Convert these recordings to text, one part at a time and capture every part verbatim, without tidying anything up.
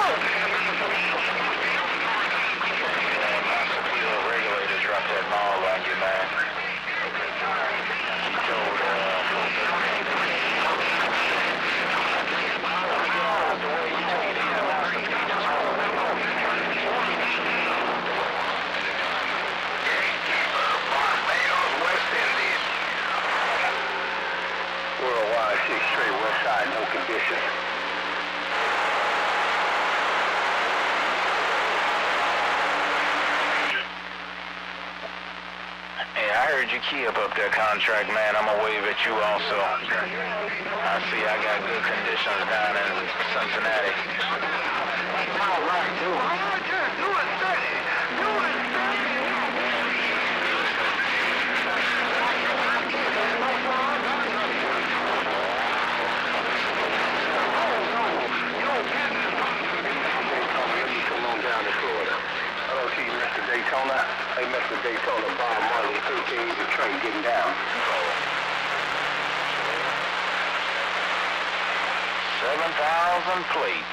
Regulator dropped that ball on you, man. He told, uh, the way you take it in, Master P, that's all. Barbados, West Indies. Worldwide, six straight west side, no conditions. I heard you key up up that contract, man. I'm gonna wave at you also. I see I got good conditions down in Cincinnati. All right, do it. Do it steady. Do it steady. Come on down to Florida. Hello to you, Mister Daytona. Hey, Mister Daytona, Bob Marley, thirteen, the train getting down. seven thousand plate.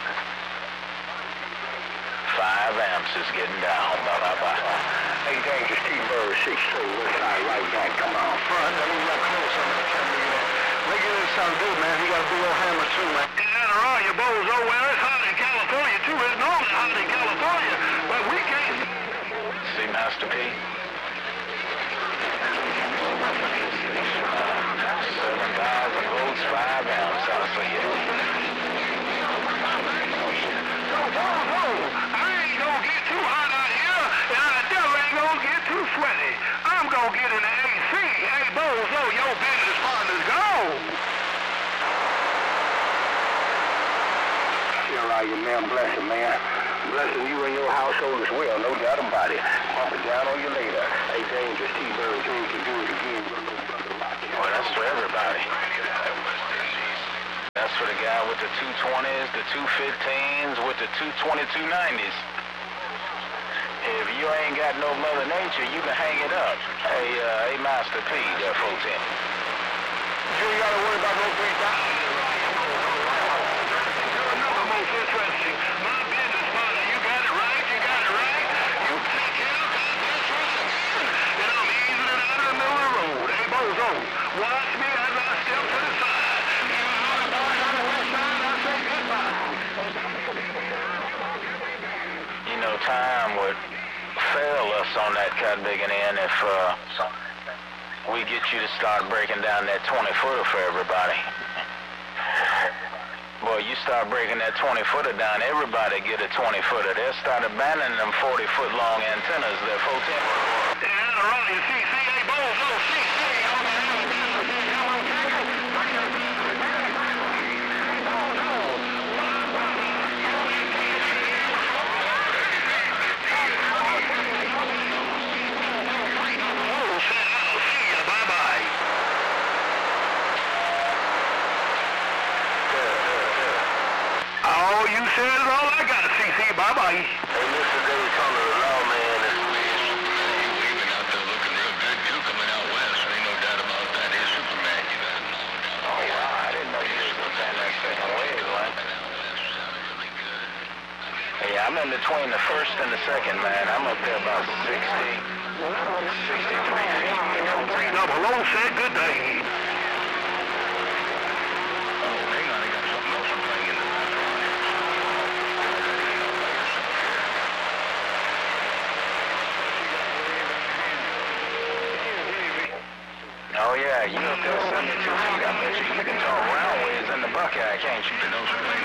Five amps is getting down. Bye-bye-bye. Hey, Dangerous T-Bird, six straight, west side, right back. Come on. Front, I mean, right close on the camera. Make it sound good, man. He got a big old hammer, too, man. Yeah, you bozo. Well, it's hot in California, too. It's normally hot in California, but we can't. See, Master P? seven thousand volts, five amps, I'll see you. No, no, no. I ain't gonna get too hot out here, and I definitely ain't gonna get too sweaty. I'm gonna get in the A C. Hey, bozo, your business partner's gone. Sure are you, man. Bless you, man. Blessing you and your household as well, no doubt about it. Pump it down on you later. Hey, Dangerous T-Bird, you can do it again. Well, that's for everybody. That's for the guy with the two twenties, the two fifteens, with the two twenty-two nineties. If you ain't got no Mother Nature, you can hang it up. Hey, uh, hey, Master P, that fourteen. You ain't got to worry about no three thousand. Another most interesting. My business partner, you got it right, you got it right. You take care of this right. And I'm easing it out of the middle of the road. Hey, bozo, watch me as I step to the side. And I'm going on the west side, I say goodbye. You know, time would fail us on that cut digging in if uh, we get you to start breaking down that twenty footer for everybody. Boy, you start breaking that twenty footer down, everybody get a twenty footer. They'll start abandoning them forty foot long antennas, they're fourteen. Yeah, right, C C A bozo, C C A. Oh, you said it all. I got a C C. Bye-bye. Hey, Mister Daytona, the lawman is we've been out there looking real good, too, coming out west. Ain't no doubt about that. He's Superman, you got no doubt. Oh, wow. I didn't know you was going to that second wave, like. Hey, I'm in between the first and the second, man. I'm up there about sixty, sixty-three feet. Double low said good day. Oh yeah, you up there seventy-two feet. I bet you you can talk round ways in the Buckeye, can't you? No,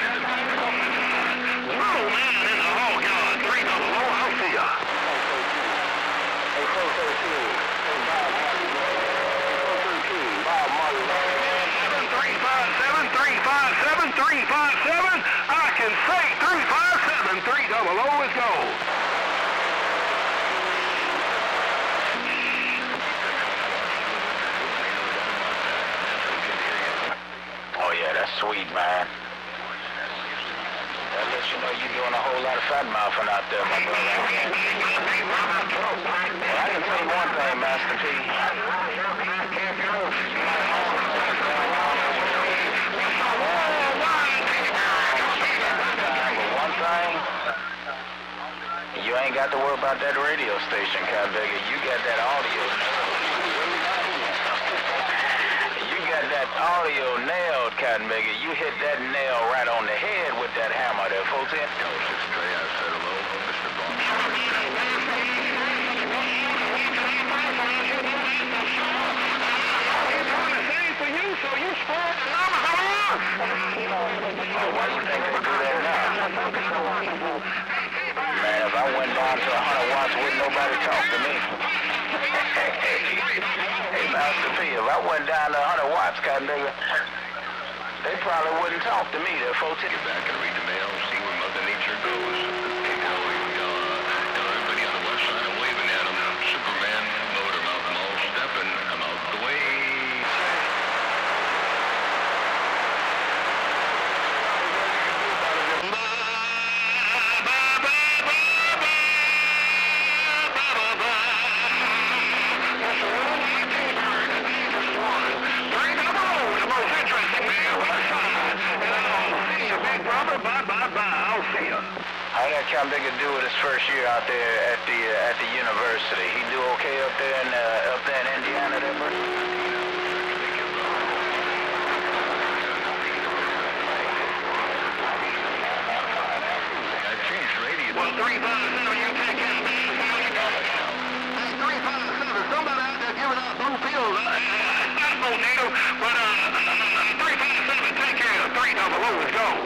man, in the hall yard, three double low, I'll see ya. Hey, four thirteen. Hey, Bob Marley. four thirteen, Bob Marley. seven three five seven, three five seven, three five seven. I can say three five seven, three double low is go. Oh yeah, that's sweet, man. That lets you know you're doing a whole lot of fat mouthing out there, my brother. Well, I can tell you one thing, Master P. But one thing, ain't got to worry about that radio station, Cotton Bigger. You got that audio. You got that audio nailed, Cotton Bigger. You hit that nail right on the head with that hammer there, folks. Six Trey, I said hello, Mister Bond. For you, so you spoiled the number for us. So why do you think they do that now? Man, if I went down to one hundred watts, wouldn't nobody talk to me. Hey, Master P, if I went down to one hundred watts, Cotton Bigger, they probably wouldn't talk to me. They're folks. Get back and read the mail, see where Mother Nature goes. Hey, tell, uh, tell everybody on the west side I'm waving at them. Superman, motor mouth, I'm all stepping. I'm out the way. How that Cotton Bigger do it his first year out there at the uh, at the university? He do okay up there in uh, up there in Indiana, there, bro? I've changed radio. Well, three five seven, you take it. Hey, three five seven, somebody out there giving out blue pills. Uh, it's not no needle, but uh, three five seven, take care of three double O, let's go.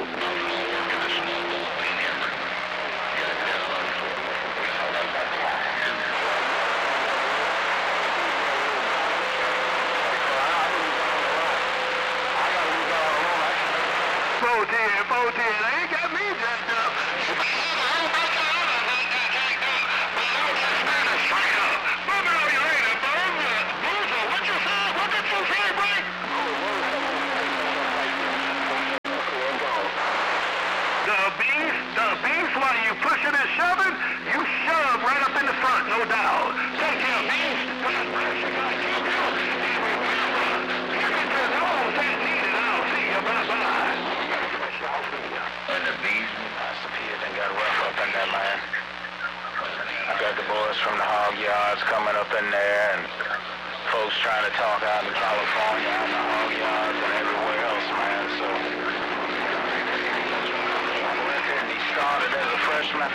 four ten, four ten, they ain't got me jacked up. Moving on you later, Boozer. What you say? What did you say, Blake? The beast, the beast, while you pushing and shoving, you shove right up in the front, no doubt. Take care, beast. God bless you, God keep you. Give me the nose that needed. I'll see you. Bye-bye. And the bees, Master P, done got rough up in there, man. I got the boys from the hog yards coming up in there, and folks trying to talk out in California, out in the hog yards, and everywhere else, man. So I went there and he started as a freshman.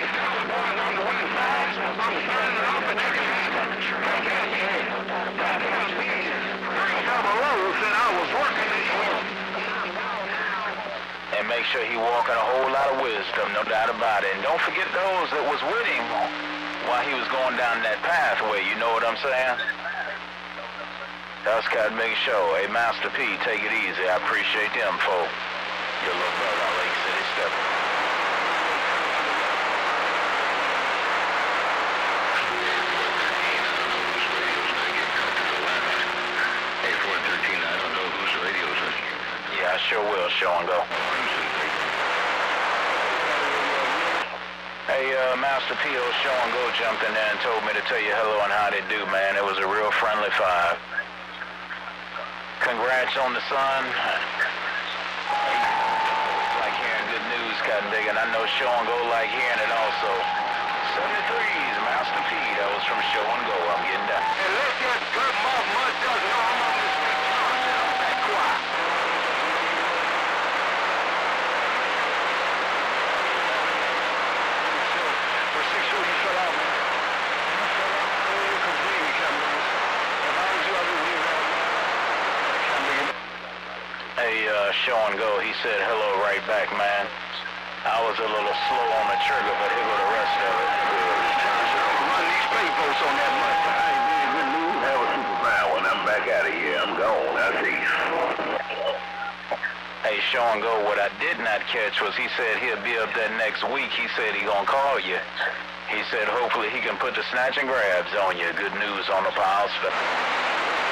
And make sure he walking a whole lot of wisdom, no doubt about it. And don't forget those that was with him while he was going down that pathway, you know what I'm saying? That's Cotton Bigger Show. Hey, Master P, take it easy. I appreciate them, folks. Your little brother, Lake City Stepper. I sure will, show and go. Hey, uh, Master P O Show and Go jumped in there and told me to tell you hello and how they do, man. It was a real friendly five. Congrats on the son. Like hearing good news, Cotton Bigger, and I know Show and Go like hearing it also. seventy-threes, Master P, that was from Show and Go. I'm getting done. And let's get good mouth mud doesn't know I'm on this next charge. I'm back quiet. Hey, uh, Show and Go, he said hello right back, man. I was a little slow on the trigger, but here go the rest of it. Run these paperposts on that Mustang. I ain't really good news. Have a super fine one. I'm back out of here. I'm gone. I see. Hey, Show and Go, what I did not catch was he said he'll be up there next week. He said he gonna call you. He said hopefully he can put the snatch and grabs on you. Good news on the pile stuff.